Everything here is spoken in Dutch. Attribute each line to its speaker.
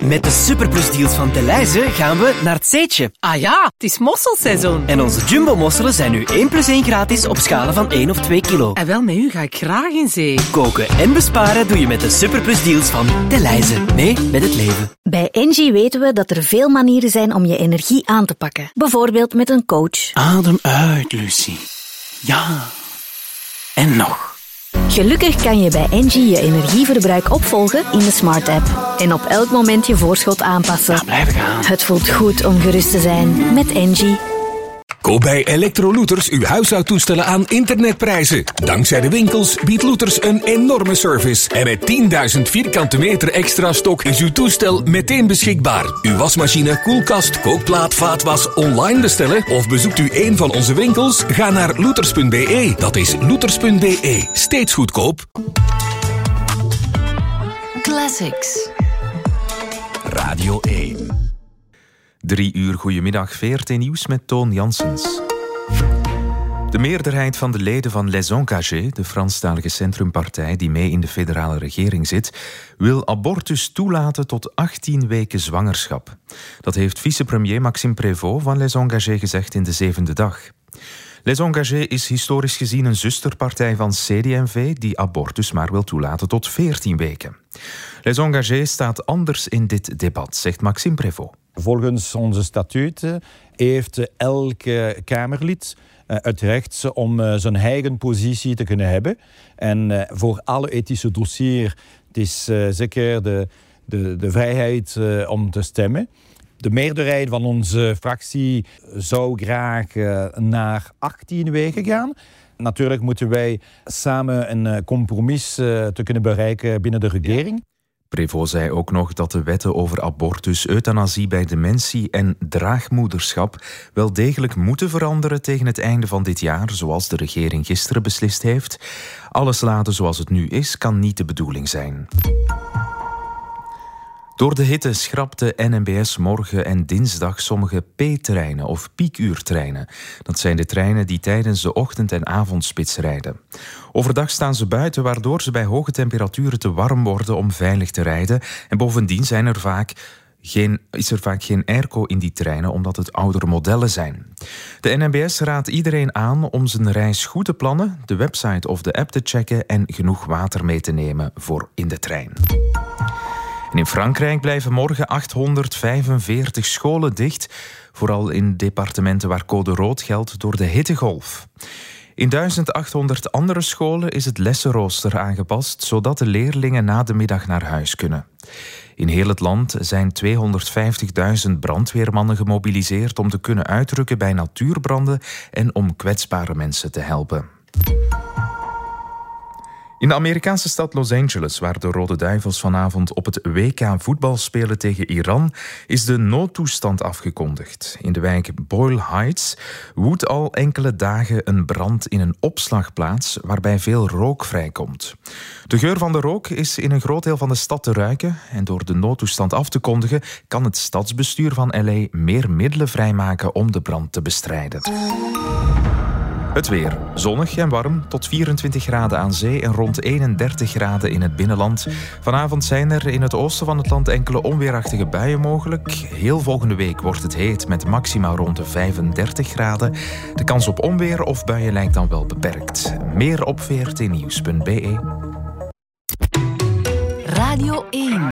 Speaker 1: Met de superplusdeals van Delhaize gaan we naar het Zeetje.
Speaker 2: Ah ja, het is mosselseizoen.
Speaker 1: En onze jumbo-mosselen zijn nu 1 + 1 gratis op schalen van 1 of 2 kilo.
Speaker 2: En wel, met u ga ik graag in zee.
Speaker 1: Koken en besparen doe je met de superplusdeals van Delhaize. Mee met het leven.
Speaker 3: Bij Engie weten we dat er veel manieren zijn om je energie aan te pakken. Bijvoorbeeld met een coach.
Speaker 4: Adem uit, Lucie. Ja. En nog.
Speaker 3: Gelukkig kan je bij Engie je energieverbruik opvolgen in de Smart App. En op elk moment je voorschot aanpassen.
Speaker 4: Ja, blijf gaan.
Speaker 3: Het voelt goed om gerust te zijn met Engie.
Speaker 5: Koop bij Electrolooters uw huishoudtoestellen aan internetprijzen. Dankzij de winkels biedt Looters een enorme service. En met 10.000 vierkante meter extra stok is uw toestel meteen beschikbaar. Uw wasmachine, koelkast, kookplaat, vaatwas online bestellen of bezoekt u een van onze winkels? Ga naar looters.be. Dat is looters.be. Steeds goedkoop.
Speaker 6: Classics.
Speaker 7: Radio 1. 3 uur goedemiddag, VRT Nieuws met Toon Janssens. De meerderheid van de leden van Les Engagés, de Franstalige centrumpartij die mee in de federale regering zit, wil abortus toelaten tot 18 weken zwangerschap. Dat heeft vicepremier Maxime Prévost van Les Engagés gezegd in de 7e dag. Les Engagés is historisch gezien een zusterpartij van CD&V die abortus maar wil toelaten tot 14 weken. Les Engagés staat anders in dit debat, zegt Maxime Prévost.
Speaker 8: Volgens onze statuten heeft elke Kamerlid het recht om zijn eigen positie te kunnen hebben. En voor alle ethische dossiers het is zeker de vrijheid om te stemmen. De meerderheid van onze fractie zou graag naar 18 weken gaan. Natuurlijk moeten wij samen een compromis te kunnen bereiken binnen de regering.
Speaker 7: Prévost zei ook nog dat de wetten over abortus, euthanasie bij dementie en draagmoederschap wel degelijk moeten veranderen tegen het einde van dit jaar, zoals de regering gisteren beslist heeft. Alles laten zoals het nu is, kan niet de bedoeling zijn. Door de hitte schrapt de NMBS morgen en dinsdag sommige P-treinen of piekuurtreinen. Dat zijn de treinen die tijdens de ochtend- en avondspits rijden. Overdag staan ze buiten, waardoor ze bij hoge temperaturen te warm worden om veilig te rijden. En bovendien is er vaak geen airco in die treinen, omdat het oudere modellen zijn. De NMBS raadt iedereen aan om zijn reis goed te plannen, de website of de app te checken en genoeg water mee te nemen voor in de trein. En in Frankrijk blijven morgen 845 scholen dicht, vooral in departementen waar code rood geldt door de hittegolf. In 1800 andere scholen is het lessenrooster aangepast, zodat de leerlingen na de middag naar huis kunnen. In heel het land zijn 250.000 brandweermannen gemobiliseerd om te kunnen uitrukken bij natuurbranden en om kwetsbare mensen te helpen. In de Amerikaanse stad Los Angeles, waar de Rode Duivels vanavond op het WK voetbal spelen tegen Iran, is de noodtoestand afgekondigd. In de wijk Boyle Heights woedt al enkele dagen een brand in een opslagplaats waarbij veel rook vrijkomt. De geur van de rook is in een groot deel van de stad te ruiken en door de noodtoestand af te kondigen kan het stadsbestuur van LA meer middelen vrijmaken om de brand te bestrijden. Het weer. Zonnig en warm, tot 24 graden aan zee en rond 31 graden in het binnenland. Vanavond zijn er in het oosten van het land enkele onweerachtige buien mogelijk. Heel volgende week wordt het heet met maxima rond de 35 graden. De kans op onweer of buien lijkt dan wel beperkt. Meer op vrtnieuws.be.
Speaker 6: Radio 1.